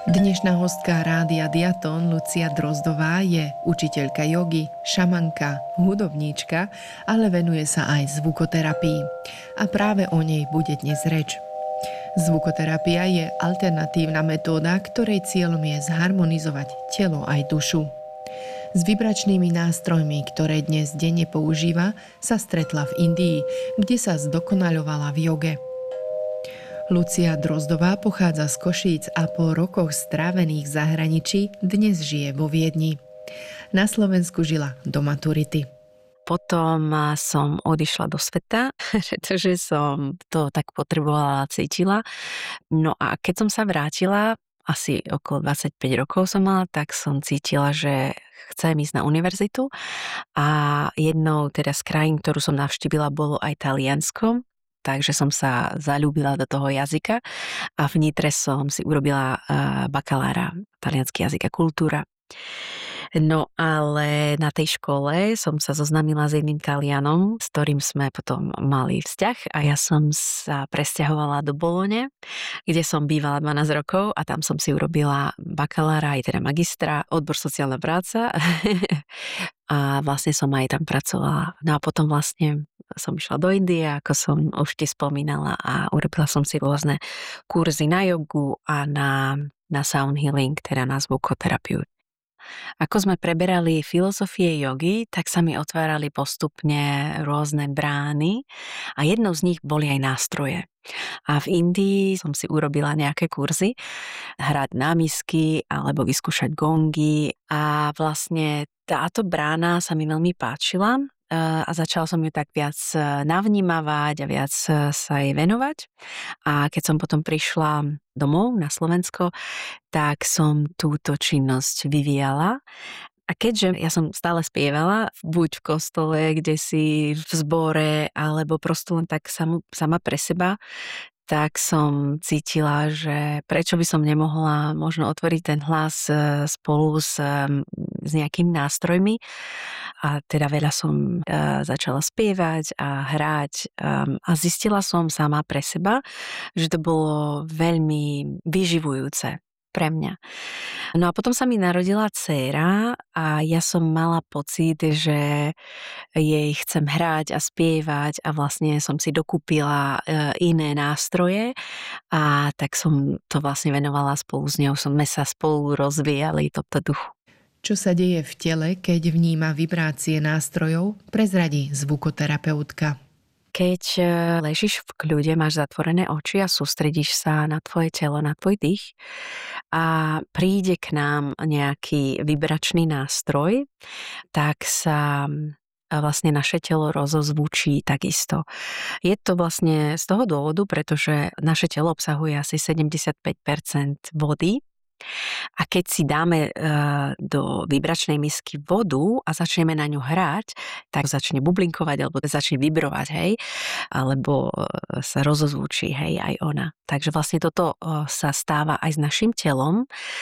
Dnešná hostka Rádia Diaton Lucia Drozdová je učiteľka jogy, šamanka, hudobníčka, ale venuje sa aj zvukoterapii. A práve o nej bude dnes reč. Zvukoterapia je alternatívna metóda, ktorej cieľom je zharmonizovať telo aj dušu. S vibračnými nástrojmi, ktoré dnes denne používa, sa stretla v Indii, kde sa zdokonaľovala v joge. Lucia Drozdová pochádza z Košíc a po rokoch strávených v zahraničí dnes žije vo Viedni. Na Slovensku žila do maturity. Potom som odišla do sveta, pretože som to tak potrebovala a cítila. No a keď som sa vrátila, asi okolo 25 rokov som mala, tak som cítila, že chcem ísť na univerzitu. A jednou teda z krajín, ktorú som navštívila, bolo aj Taliansko. Takže som sa zaľúbila do toho jazyka a v Nitre som si urobila bakalára taliansky jazyk a kultúra. No ale na tej škole som sa zoznámila s jedným Talianom, s ktorým sme potom mali vzťah a ja som sa presťahovala do Bolone, kde som bývala 12 rokov a tam som si urobila bakalára aj teda magistra, odbor sociálna práca a vlastne som aj tam pracovala. No a potom vlastne som išla do Indie, ako som už ti spomínala a urobila som si rôzne kurzy na jogu a na sound healing, teda na zvukoterapiu. Ako sme preberali filozofie jogy, tak sa mi otvárali postupne rôzne brány a jednou z nich boli aj nástroje. A v Indii som si urobila nejaké kurzy, hrať na misky alebo vyskúšať gongy a vlastne táto brána sa mi veľmi páčila a začala som ju tak viac navnímavať a viac sa jej venovať. A keď som potom prišla domov na Slovensko, tak som túto činnosť vyvíjala. A keďže ja som stále spievala, buď v kostole, kde si v zbore, alebo prosto len tak sama pre seba, tak som cítila, že prečo by som nemohla možno otvoriť ten hlas spolu s nejakými nástrojmi. A teda veľa som začala spievať a hrať a zistila som sama pre seba, že to bolo veľmi vyživujúce pre mňa. No a potom sa mi narodila dcéra a ja som mala pocit, že jej chcem hrať a spievať a vlastne som si dokúpila iné nástroje a tak som to vlastne venovala spolu s ňou. Sme sa spolu rozvíjali tohto duchu. Čo sa deje v tele, keď vníma vibrácie nástrojov, prezradí zvukoterapeutka. Keď ležíš v kľude, máš zatvorené oči a sústredíš sa na tvoje telo, na tvoj dých a príde k nám nejaký vibračný nástroj, tak sa vlastne naše telo rozozvučí takisto. Je to vlastne z toho dôvodu, pretože naše telo obsahuje asi 75% vody. A keď si dáme do vibračnej misky vodu a začneme na ňu hrať, tak začne bublinkovať alebo začne vibrovať, hej, alebo sa rozozvučí, hej, aj ona. Takže vlastne toto sa stáva aj s našim telom